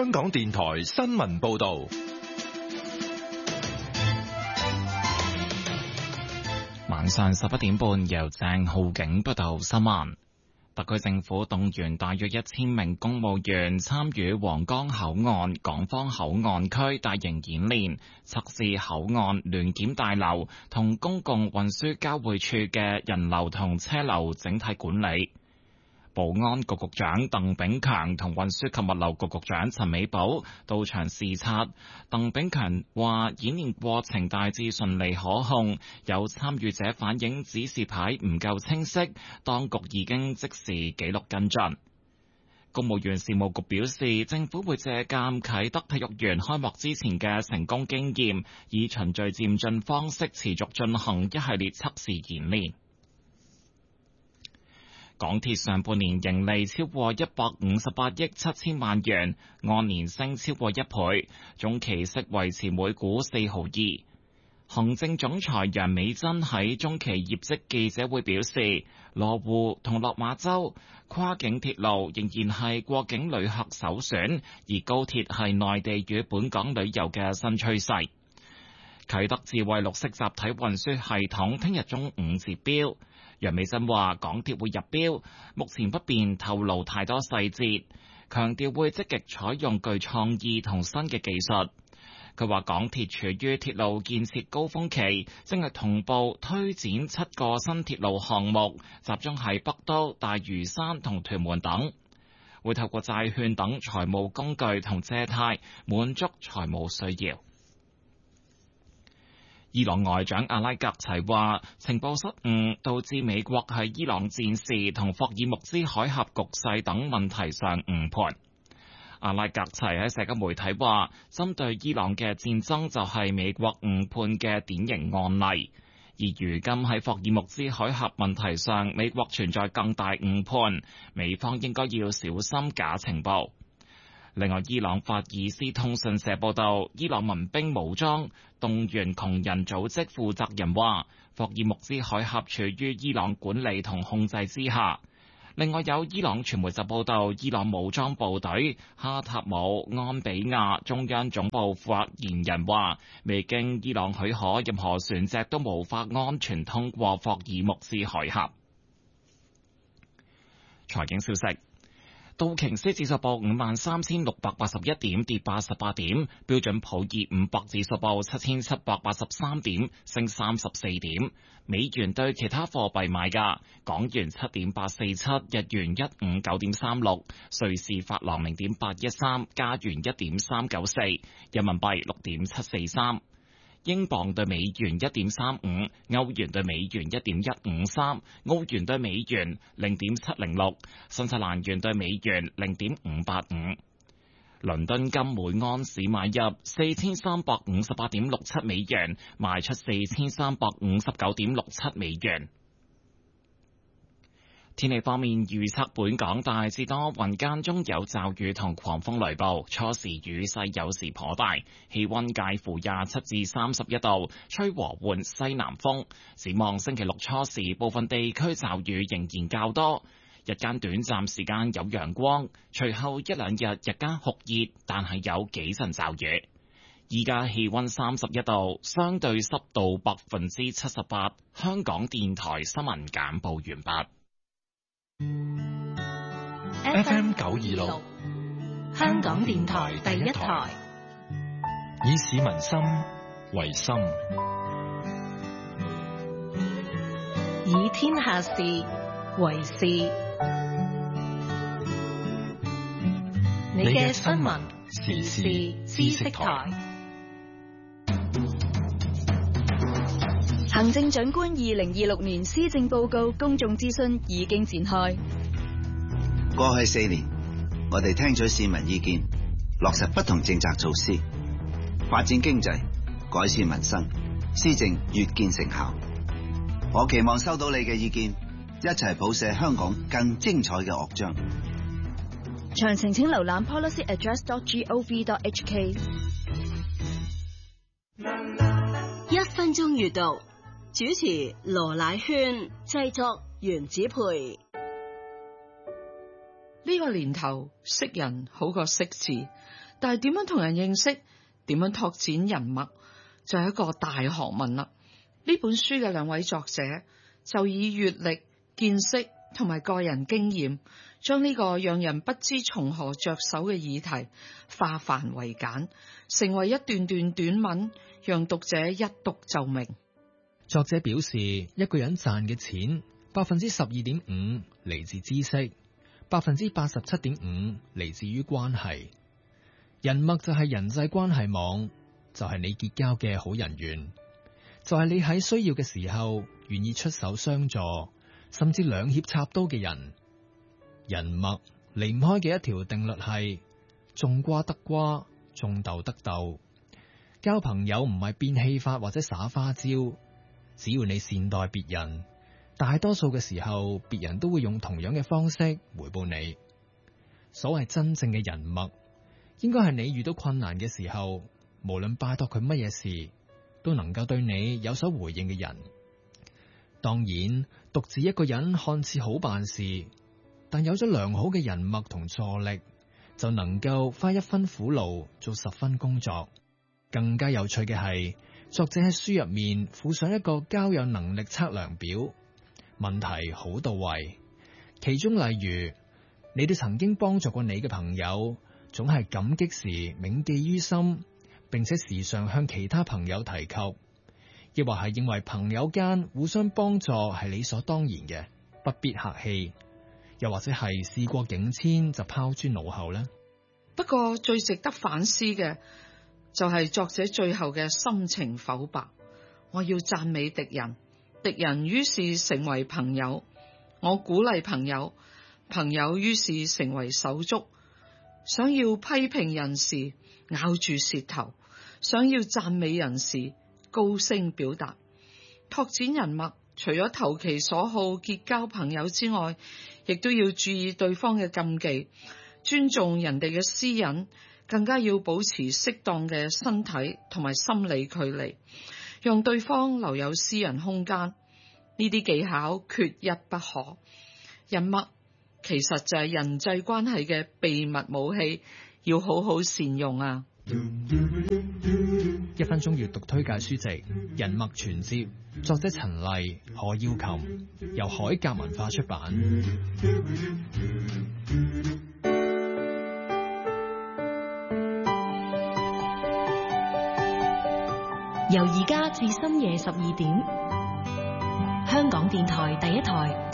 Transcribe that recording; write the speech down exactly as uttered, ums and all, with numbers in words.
香港電台新聞報道。 晚上十一點半，由鄭浩景報道新聞。特區政府動員大約一千名公務員參與皇崗口岸港方口岸區大型演練，測試口岸聯檢大樓同公共運輸交匯處嘅人流同車流整體管理。保安局局長鄧炳強同運輸及物流局局長陳美寶到場視察。鄧炳強話演練過程大致順利可控，有參與者反映指示牌唔夠清晰，當局已經即時記錄跟進。公務員事務局表示，政府會借鑒啟德體育園開幕之前嘅成功經驗，以循序漸進方式持續進行一系列測試演練。港鐵上半年盈利超過一百五十八億七千萬元，按年升超過一倍，中期息維持每股四毫二。行政總裁楊美珍喺中期業績記者會表示，羅湖同落馬洲跨境鐵路仍然係過境旅客首選，而高鐵係內地與本港旅遊嘅新趨勢。啟德智慧綠色集體運輸系統聽日中午截標。楊美珍話港鐵會入標，目前不便透露太多細節，強調會積極採用具創意同新嘅技術。佢話港鐵處於鐵路建設高峰期，正係同步推展七個新鐵路項目，集中喺北都、大嶼山同屯門等，會透過債券等財務工具同借貸滿足財務需要。伊朗外長阿拉格齊話，情報失誤導致美國喺伊朗戰事同霍爾木茲海峽局勢等問題上誤判。阿拉格齊喺社交媒體話，針對伊朗嘅戰爭就係美國誤判嘅典型案例，而如今喺霍爾木茲海峽問題上，美國存在更大誤判，美方應該要小心假情報。另外，伊朗法爾斯通訊社報道，伊朗民兵武裝動員窮人組織負責人話，霍爾木茲海峽處於伊朗管理同控制之下。另外有伊朗傳媒就報道，伊朗武裝部隊哈塔姆安比亞中央總部發言人話，未經伊朗許可，任何船隻都無法安全通過霍爾木茲海峽。財經消息。道瓊斯指數報五萬三千六百八十一點，跌八十八點；標準普爾五百指數報七千七百八十三點，升三十四點。美元對其他貨幣賣價：港元七點八四七，日元一五九點三六，瑞士法郎零點八一三，加元一點三九四，人民幣六點七四三。英鎊對美元一點三五，歐元對美元一點一五三，澳元對美元零點七零六，新西蘭元對美元零點五八五。倫敦金每安士買入四千三百五十八點六七美元，賣出四千三百五十九點六七美元。天氣方面，預測本港大致多雲間中有驟雨同狂風雷暴，初時雨勢有時頗大，氣溫介乎廿七至三十一度，吹和緩西南風。展望星期六初時，部分地區驟雨仍然較多，日間短暫時間有陽光，隨後一兩日日間酷熱，但係有幾陣驟雨。依家氣溫三十一度，相對濕度百分之七十八。香港電台新聞簡報完畢。 F M 九二六， 香港電台第一台， 以市民心為心， 以天下事為事。你嘅新聞時事知識台。行政長官二零二六年施政報告公眾諮詢已經展開。 過去四年，我哋聽取市民意見，落實不同政策措施，發展經濟，改善民生，施政越見成效。我期望收到你嘅意見，一齊譜寫香港更精彩嘅樂章。 詳情請瀏覽 policy address dot gov dot h k。 一分鐘閱讀，主持羅乃萱，製作袁子培。 呢個年頭識人好過識字， 但係點樣同人認識，點樣拓展人脈，就係一個大學問啦。呢本書嘅兩位作者就以閱歷、見識同埋個人經驗，將呢個讓人不知從何着手嘅議題化繁為簡，成為一段段短文，讓讀者一讀就明。 作者表示，一個人賺嘅錢，百分之十二點五嚟自知識，百分之八十七點五嚟自於關係。人脈就係人際關係網，就係你結交嘅好人緣，就係你喺需要嘅時候願意出手相助，甚至兩肋插刀嘅人。人脈離唔開嘅一條定律係種瓜得瓜，種豆得豆。交朋友唔係變戲法或者耍花招，只要你善待別人，大多數嘅時候別人都會用同樣嘅方式回報你。所謂真正嘅人脈，應該係你遇到困難嘅時候，無論拜託佢乜嘢事，都能夠對你有所回應嘅人。當然，獨自一個人看似好辦事，但有咗良好嘅人脈同助力，就能夠花一分苦勞做十分工作。更加有趣嘅係，作者喺書入面附上一個交友能力測量表，問題好到位。其中例如，你哋曾經幫助過你嘅朋友，總係感激時銘記於心，並且時常向其他朋友提及，亦或係認為朋友間互相幫助係理所當然嘅，不必客氣，又或者係事過境遷就拋諸腦後呢？ 不過最值得反思嘅就係作者最後嘅深情剖白。我要讚美敵人，敵人於是成為朋友；我鼓勵朋友，朋友於是成為手足。想要批評人時咬住舌頭，想要讚美人時高聲表達。拓展人脈，除咗投其所好結交朋友之外，亦都要注意對方嘅禁忌，尊重人哋嘅私隱，更加要保持適當嘅身體同埋心理距離，讓對方留有私人空間。呢啲技巧缺一不可。人脈其實就係人際關係嘅秘密武器，要好好善用啊！ 一分鐘閱讀推介書籍《人脈存摺》，作者陳麗、何耀琴，由海格文化出版。 由而家至深夜十二點，香港電台第一台。